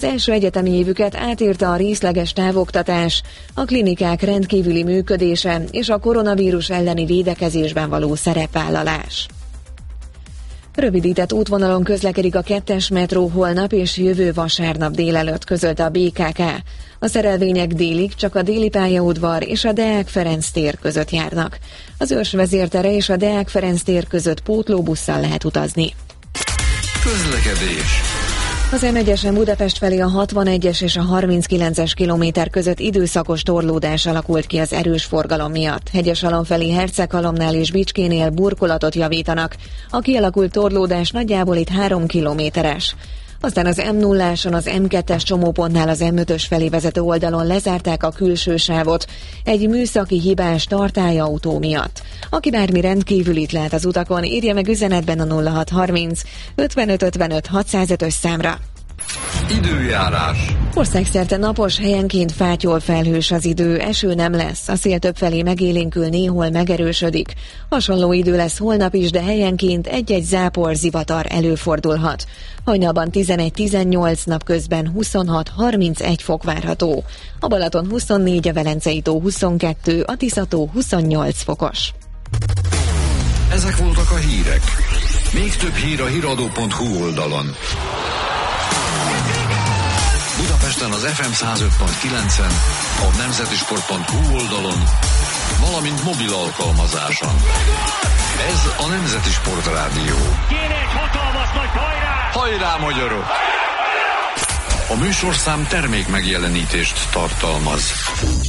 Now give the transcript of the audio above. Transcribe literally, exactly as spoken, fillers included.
Az első egyetemi évüket átírta a részleges távoktatás, a klinikák rendkívüli működése és a koronavírus elleni védekezésben való szerepvállalás. Rövidített útvonalon közlekedik a kettes metró holnap és jövő vasárnap délelőtt, közölte a bé ká ká. A szerelvények délig csak a déli pályaudvar és a Deák Ferenc tér között járnak. Az Őrs vezértere és a Deák Ferenc tér között pótlóbusszal lehet utazni. Közlekedés. Az em egyesen Budapest felé a hatvanegyes és a harminckilences kilométer között időszakos torlódás alakult ki az erős forgalom miatt. Hegyesalom felé Herceghalomnál és Bicskénél burkolatot javítanak. A kialakult torlódás nagyjából itt három kilométeres. Aztán az em nulláson az em kettes csomópontnál az em ötös felé vezető oldalon lezárták a külső sávot egy műszaki hibás tartályautó miatt. Aki bármi rendkívülit lát az utakon, írja meg üzenetben a nulla hat harminc ötvenöt ötvenöt hatszázötös számra. Időjárás. Országszerte napos, helyenként fátyol felhős az idő, eső nem lesz, a szél többfelé megélénkül, néhol megerősödik. Hasonló idő lesz holnap is, de helyenként egy-egy zápor, zivatar előfordulhat. Hajnalban tizenegy-tizennyolc, napközben huszonhat harmincegy fok várható. A Balaton huszonnégy, a Velencei tó huszonkettő, a Tisza-tó huszonnyolc fokos. Ezek voltak a hírek. Még több hír a híradó pont hu oldalon. Budapesten az ef em száz öt pont kilencen, a nemzetisport pont hu oldalon, valamint mobil alkalmazáson. Ez a Nemzeti Sport Rádió. Kéne egy hatalmas nagy hajrá! Hajrá, magyarok! A műsorszám termék megjelenítést tartalmaz.